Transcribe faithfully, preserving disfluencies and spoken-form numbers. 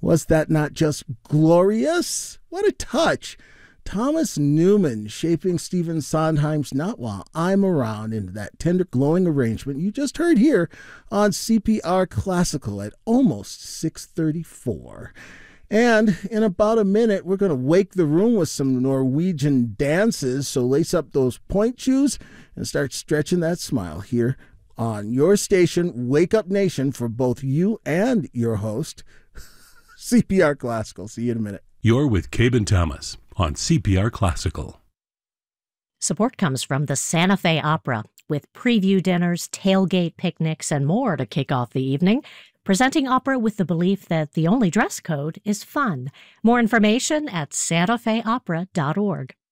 Was that not just glorious? What a touch. Thomas Newman shaping Stephen Sondheim's Not While I'm Around into that tender, glowing arrangement you just heard here on C P R Classical at almost six thirty-four. And in about a minute, we're going to wake the room with some Norwegian dances, so lace up those point shoes and start stretching that smile here on your station, Wake Up Nation, for both you and your host, C P R Classical. See you in a minute. You're with Cabe Thomas on C P R Classical. Support comes from the Santa Fe Opera, with preview dinners, tailgate picnics, and more to kick off the evening. Presenting opera with the belief that the only dress code is fun. More information at santa fe opera dot org.